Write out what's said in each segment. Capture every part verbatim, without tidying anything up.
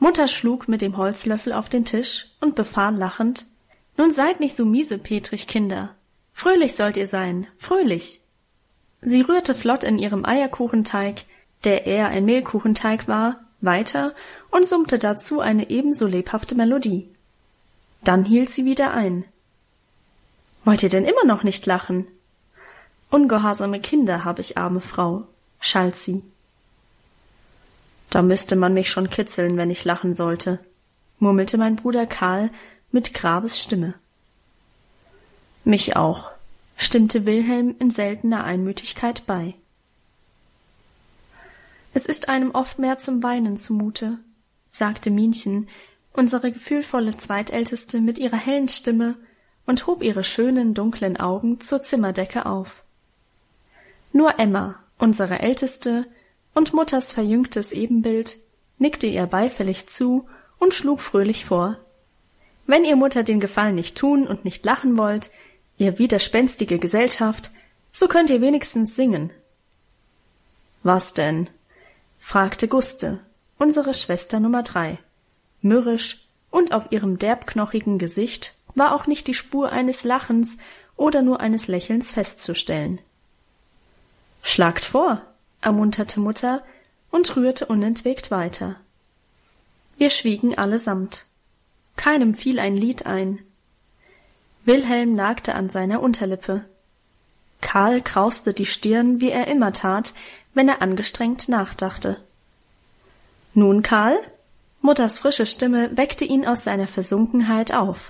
Mutter schlug mit dem Holzlöffel auf den Tisch und befahl lachend: »Nun seid nicht so miesepetrig, Kinder. Fröhlich sollt ihr sein, fröhlich!« Sie rührte flott in ihrem Eierkuchenteig, der eher ein Mehlkuchenteig war, weiter und summte dazu eine ebenso lebhafte Melodie. Dann hielt sie wieder ein. »Wollt ihr denn immer noch nicht lachen?« »Ungehorsame Kinder hab ich, arme Frau«, schalt sie. »Da müsste man mich schon kitzeln, wenn ich lachen sollte«, murmelte mein Bruder Karl mit Grabes Stimme. »Mich auch«, stimmte Wilhelm in seltener Einmütigkeit bei. »Es ist einem oft mehr zum Weinen zumute«, sagte Minchen, unsere gefühlvolle Zweitälteste, mit ihrer hellen Stimme und hob ihre schönen, dunklen Augen zur Zimmerdecke auf. Nur Emma, unsere Älteste und Mutters verjüngtes Ebenbild, nickte ihr beifällig zu und schlug fröhlich vor: »Wenn ihr Mutter den Gefallen nicht tun und nicht lachen wollt, ihr widerspenstige Gesellschaft, so könnt ihr wenigstens singen.« »Was denn?« fragte Guste, unsere Schwester Nummer drei, mürrisch, und auf ihrem derbknochigen Gesicht war auch nicht die Spur eines Lachens oder nur eines Lächelns festzustellen. »Schlagt vor«, ermunterte Mutter und rührte unentwegt weiter. Wir schwiegen allesamt. Keinem fiel ein Lied ein. Wilhelm nagte an seiner Unterlippe. Karl krauste die Stirn, wie er immer tat, wenn er angestrengt nachdachte. »Nun, Karl?« Mutters frische Stimme weckte ihn aus seiner Versunkenheit auf.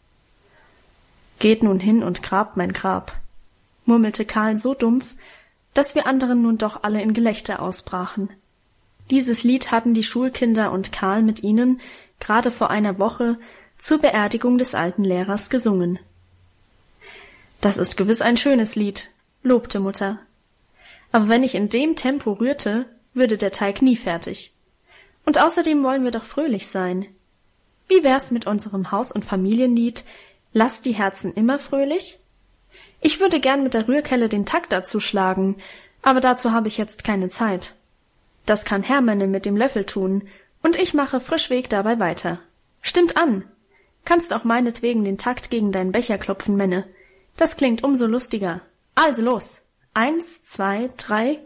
»Geht nun hin und grabt mein Grab«, murmelte Karl so dumpf, dass wir anderen nun doch alle in Gelächter ausbrachen. Dieses Lied hatten die Schulkinder und Karl mit ihnen gerade vor einer Woche zur Beerdigung des alten Lehrers gesungen. »Das ist gewiss ein schönes Lied«, lobte Mutter. »Aber wenn ich in dem Tempo rührte, würde der Teig nie fertig. Und außerdem wollen wir doch fröhlich sein. Wie wär's mit unserem Haus- und Familienlied »Lasst die Herzen immer fröhlich«? Ich würde gern mit der Rührkelle den Takt dazu schlagen, aber dazu habe ich jetzt keine Zeit. Das kann Hermanne mit dem Löffel tun, und ich mache frischweg dabei weiter. Stimmt an! Kannst auch meinetwegen den Takt gegen deinen Becher klopfen, Menne. Das klingt umso lustiger. Also los! Eins, zwei, drei...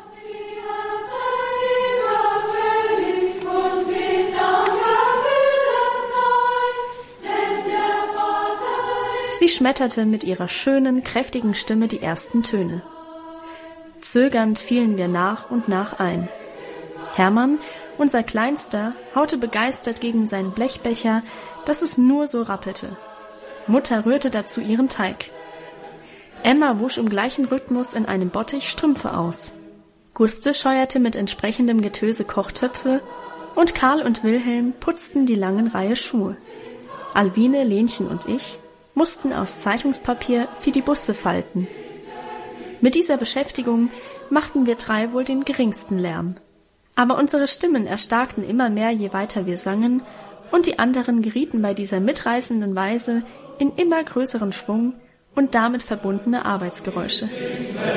Sie schmetterte mit ihrer schönen, kräftigen Stimme die ersten Töne. Zögernd fielen wir nach und nach ein. Hermann, unser Kleinster, haute begeistert gegen seinen Blechbecher, dass es nur so rappelte. Mutter rührte dazu ihren Teig. Emma wusch im gleichen Rhythmus in einem Bottich Strümpfe aus. Guste scheuerte mit entsprechendem Getöse Kochtöpfe und Karl und Wilhelm putzten die langen Reihe Schuhe. Alwine, Lenchen und ich mussten aus Zeitungspapier Fidibusse falten. Mit dieser Beschäftigung machten wir drei wohl den geringsten Lärm. Aber unsere Stimmen erstarkten immer mehr, je weiter wir sangen, und die anderen gerieten bei dieser mitreißenden Weise in immer größeren Schwung und damit verbundene Arbeitsgeräusche.